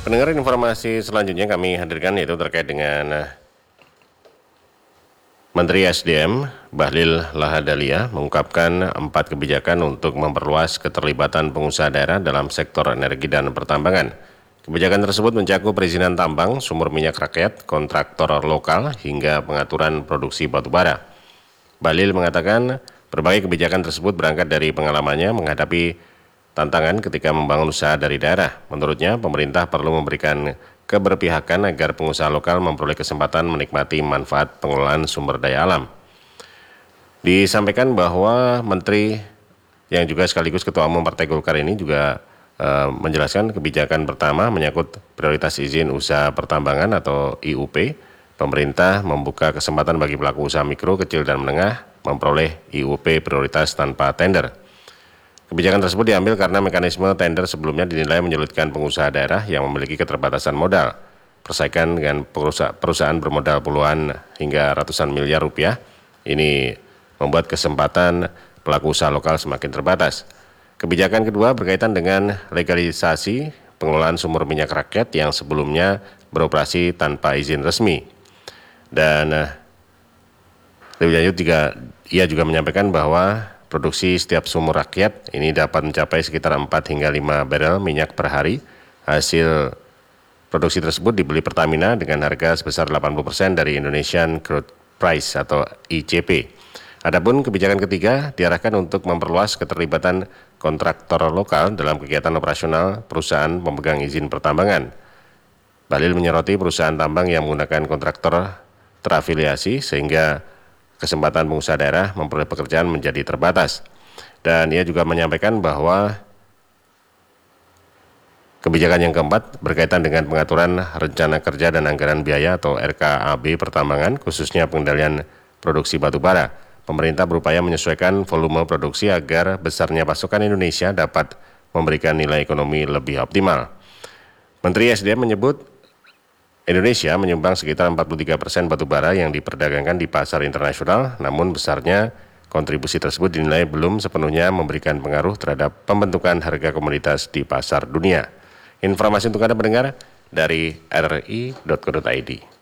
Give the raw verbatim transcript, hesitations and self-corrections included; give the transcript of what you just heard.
Pendengar, informasi selanjutnya kami hadirkan yaitu terkait dengan Menteri S D M Bahlil Lahadalia mengungkapkan empat kebijakan untuk memperluas keterlibatan pengusaha daerah dalam sektor energi dan pertambangan. Kebijakan tersebut mencakup perizinan tambang, sumber minyak rakyat, kontraktor lokal, hingga pengaturan produksi batubara. Bahlil mengatakan berbagai kebijakan tersebut berangkat dari pengalamannya menghadapi tantangan ketika membangun usaha dari daerah. Menurutnya, pemerintah perlu memberikan keberpihakan agar pengusaha lokal memperoleh kesempatan menikmati manfaat pengelolaan sumber daya alam. Disampaikan bahwa Menteri yang juga sekaligus Ketua Umum Partai Golkar ini juga eh, menjelaskan kebijakan pertama menyangkut prioritas izin usaha pertambangan atau I U P. Pemerintah membuka kesempatan bagi pelaku usaha mikro, kecil, dan menengah memperoleh I U P prioritas tanpa tender. Kebijakan tersebut diambil karena mekanisme tender sebelumnya dinilai menyulitkan pengusaha daerah yang memiliki keterbatasan modal. Persaingan dengan perusahaan bermodal puluhan hingga ratusan miliar rupiah ini membuat kesempatan pelaku usaha lokal semakin terbatas. Kebijakan kedua berkaitan dengan legalisasi pengelolaan sumber minyak rakyat yang sebelumnya beroperasi tanpa izin resmi. Dan lebih lanjut juga, ia juga menyampaikan bahwa produksi setiap sumur rakyat ini dapat mencapai sekitar empat hingga lima barel minyak per hari. Hasil produksi tersebut dibeli Pertamina dengan harga sebesar delapan puluh persen dari Indonesian Crude Price atau I C P. Adapun kebijakan ketiga diarahkan untuk memperluas keterlibatan kontraktor lokal dalam kegiatan operasional perusahaan pemegang izin pertambangan. Bahlil menyoroti perusahaan tambang yang menggunakan kontraktor terafiliasi sehingga kesempatan pengusaha daerah memperoleh pekerjaan menjadi terbatas. Dan ia juga menyampaikan bahwa kebijakan yang keempat berkaitan dengan pengaturan rencana kerja dan anggaran biaya atau R K A B pertambangan, khususnya pengendalian produksi batubara. Pemerintah berupaya menyesuaikan volume produksi agar besarnya pasokan Indonesia dapat memberikan nilai ekonomi lebih optimal. Menteri S D M menyebut Indonesia menyumbang sekitar empat puluh tiga persen batubara yang diperdagangkan di pasar internasional, namun besarnya kontribusi tersebut dinilai belum sepenuhnya memberikan pengaruh terhadap pembentukan harga komoditas di pasar dunia. Informasi untuk Anda pendengar dari R R I titik co titik I D.